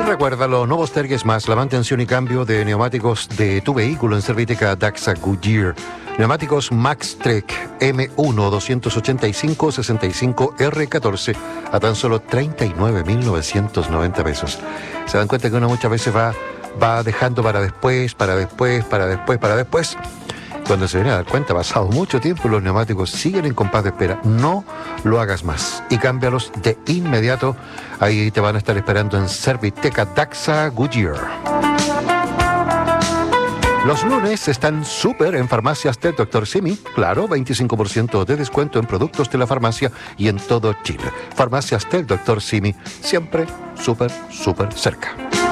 recuerda, los nuevos Tergues Más, la mantención y cambio de neumáticos de tu vehículo en Serviteca Daxa Goodyear. Neumáticos Max Trek M1 285-65R14 a tan solo 39.990 pesos. Se dan cuenta que uno muchas veces va dejando para después. Cuando se viene a dar cuenta, ha pasado mucho tiempo, los neumáticos siguen en compás de espera. No lo hagas más y cámbialos de inmediato. Ahí te van a estar esperando en Serviteca Daxa Goodyear. Los lunes están súper en farmacias del Dr. Simi. Claro, 25% de descuento en productos de la farmacia y en todo Chile. Farmacias del Dr. Simi, siempre súper cerca.